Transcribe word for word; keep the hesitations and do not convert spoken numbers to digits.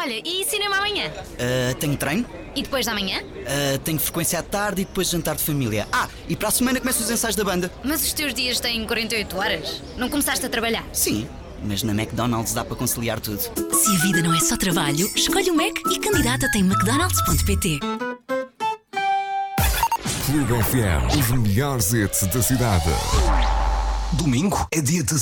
Olha, e cinema amanhã? Uh, tenho treino. E depois da manhã? Uh, tenho frequência à tarde e depois jantar de família. Ah, e para a semana começam os ensaios da banda. Mas os teus dias têm quarenta e oito horas? Não começaste a trabalhar? Sim, mas na McDonald's dá para conciliar tudo. Se a vida não é só trabalho, escolhe o Mac e candidata-te em mcdonalds ponto pt. Clube F M, os melhores hits da cidade. Domingo é dia de